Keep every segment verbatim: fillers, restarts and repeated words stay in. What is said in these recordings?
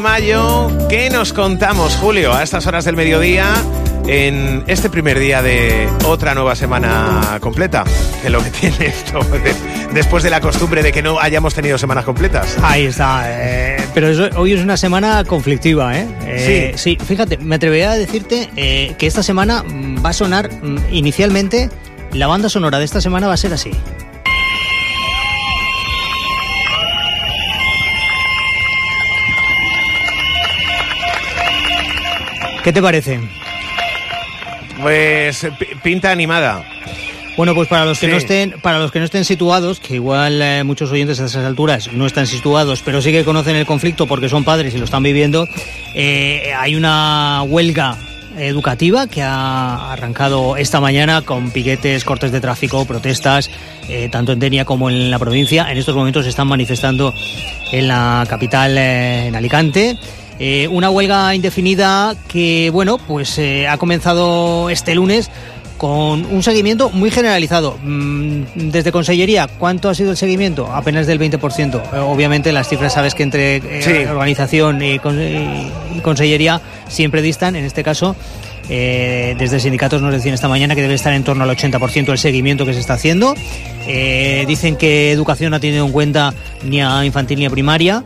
mayo. ¿Qué nos contamos, Julio, a estas horas del mediodía, en este primer día de otra nueva semana completa? Que lo que tiene esto, de, después de la costumbre de que no hayamos tenido semanas completas. Ahí está, eh, pero eso, hoy es una semana conflictiva, ¿eh? eh sí. Sí, fíjate, me atrevería a decirte eh, que esta semana va a sonar, inicialmente, la banda sonora de esta semana va a ser así. ¿Qué te parece? Pues p- pinta animada. Bueno, pues para los que sí. no estén, para los que no estén situados, que igual eh, muchos oyentes a esas alturas no están situados, pero sí que conocen el conflicto porque son padres y lo están viviendo, eh, hay una huelga educativa que ha arrancado esta mañana con piquetes, cortes de tráfico, protestas, eh, tanto en Denia como en la provincia. En estos momentos se están manifestando en la capital, eh, en Alicante. Eh, una huelga indefinida que, bueno, pues eh, ha comenzado este lunes con un seguimiento muy generalizado. Desde Consellería, ¿cuánto ha sido el seguimiento? Apenas del veinte por ciento. Obviamente las cifras, sabes que entre eh, sí. organización y, y Consellería siempre distan. En este caso, eh, desde sindicatos nos decían esta mañana que debe estar en torno al ochenta por ciento el seguimiento que se está haciendo. Eh, dicen que educación no ha tenido en cuenta ni a infantil ni a primaria.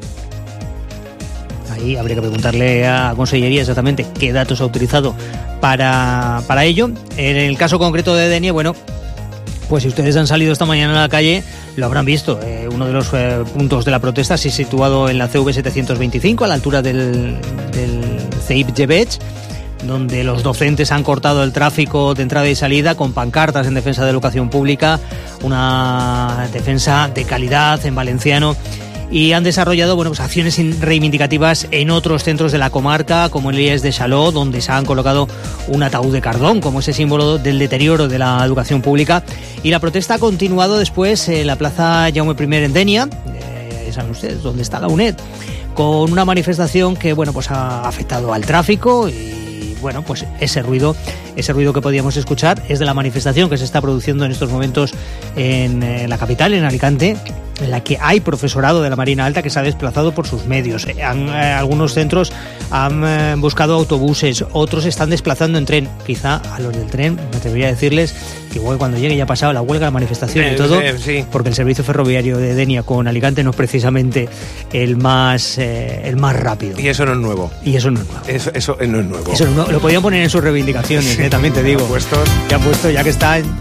Ahí habría que preguntarle a Consellería exactamente qué datos ha utilizado para, para ello. En el caso concreto de Denia, bueno, pues si ustedes han salido esta mañana a la calle, lo habrán visto. Eh, uno de los eh, puntos de la protesta se ha situado en la C V setecientos veinticinco, a la altura del, del C E I P Llevech, donde los docentes han cortado el tráfico de entrada y salida con pancartas en defensa de la educación pública, una defensa de calidad en valenciano. Y han desarrollado, bueno, pues acciones reivindicativas en otros centros de la comarca, como el I E S de Xaló, donde se han colocado un ataúd de cardón como ese símbolo del deterioro de la educación pública. Y la protesta ha continuado después en la plaza Jaume I en Denia, eh, saben ustedes, donde está la UNED, con una manifestación que, bueno, pues ha afectado al tráfico y, bueno, pues ese ruido, ese ruido que podíamos escuchar es de la manifestación que se está produciendo en estos momentos en, en la capital, en Alicante, en la que hay profesorado de la Marina Alta que se ha desplazado por sus medios. Eh, han, eh, algunos centros han eh, buscado autobuses, otros se están desplazando en tren. Quizá a los del tren me atrevería a decirles que igual cuando llegue ya ha pasado la huelga, la manifestación eh, y todo, eh, sí. porque el servicio ferroviario de Denia con Alicante no es precisamente el más eh, el más rápido. Y eso no es nuevo. Y eso no es nuevo. Eso, eso no es nuevo. Eso no, lo podían poner en sus reivindicaciones, sí. eh, también te digo. Puestos. Ya puesto, ya que está en...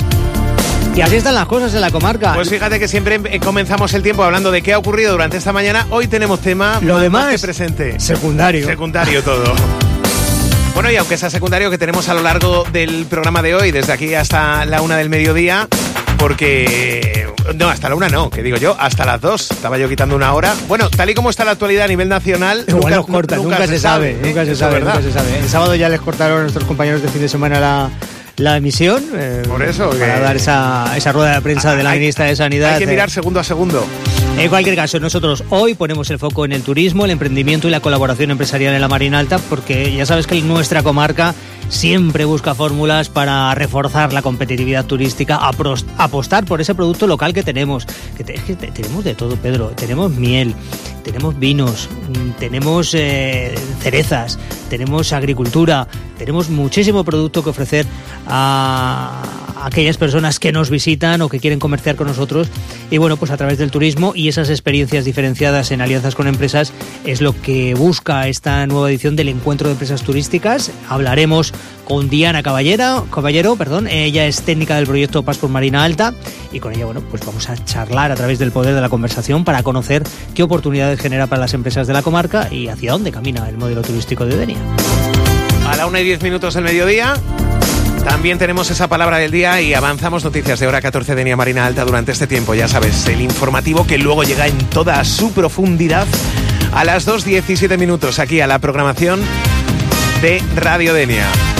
Y así están las cosas en la comarca. Pues fíjate que siempre comenzamos el tiempo hablando de qué ha ocurrido durante esta mañana. Hoy tenemos tema lo más, demás, más que presente. Secundario. Secundario todo. Bueno, y aunque sea secundario, que tenemos a lo largo del programa de hoy, desde aquí hasta la una del mediodía, porque... No, hasta la una no, que digo yo, hasta las dos. Estaba yo quitando una hora. Bueno, tal y como está la actualidad a nivel nacional... Igual nunca, nos cortan, nunca, nunca se, se sabe, ¿eh? nunca se sabe, nunca se sabe. El sábado ya les cortaron a nuestros compañeros de fin de semana la... la emisión eh, por eso para que... dar esa, esa rueda de prensa de la hay, ministra de Sanidad. Hay que mirar segundo a segundo. En cualquier caso, nosotros hoy ponemos el foco en el turismo, el emprendimiento y la colaboración empresarial en la Marina Alta, porque ya sabes que nuestra comarca siempre busca fórmulas para reforzar la competitividad turística, apostar por ese producto local que tenemos. Que, te, que te, tenemos de todo, Pedro. Tenemos miel, tenemos vinos, tenemos eh, cerezas, tenemos agricultura, tenemos muchísimo producto que ofrecer a aquellas personas que nos visitan o que quieren comerciar con nosotros. Y bueno, pues a través del turismo y esas experiencias diferenciadas en alianzas con empresas es lo que busca esta nueva edición del Encuentro de Empresas Turísticas. Hablaremos con Diana Caballero, Caballero, perdón, ella es técnica del proyecto Paz por Marina Alta y con ella, bueno, pues vamos a charlar a través del poder de la conversación para conocer qué oportunidades genera para las empresas de la comarca y hacia dónde camina el modelo turístico de Denia. A la una y diez minutos del mediodía también tenemos esa palabra del día y avanzamos noticias de hora catorce de Denia Marina Alta durante este tiempo. Ya sabes, el informativo que luego llega en toda su profundidad a las dos diecisiete minutos aquí a la programación de Radio Denia.